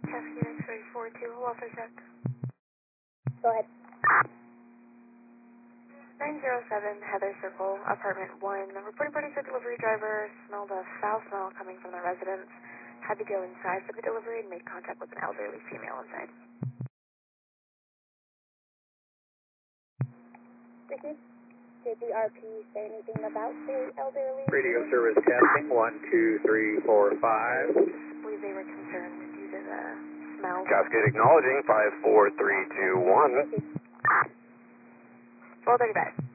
Cascade X-ray 42, welfare check. Go ahead. 907 Heather Circle, apartment 1. Reporting party for delivery driver smelled a foul smell coming from the residence. Had to go inside for the delivery and made contact with an elderly female inside. Vicky, did the RP say anything about the elderly? Radio service testing, 1, 2, 3, 4, 5. I believe they were concerned due to the smell. Cascade acknowledging, 5, 4, 3, 2, 1. Vicky. 1235.